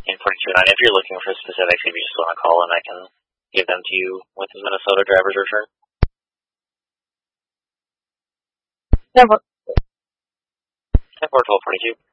in 42.9. If you're looking for specifics, maybe just want to call and I can give them to you with the Minnesota driver's return. Number. 1242.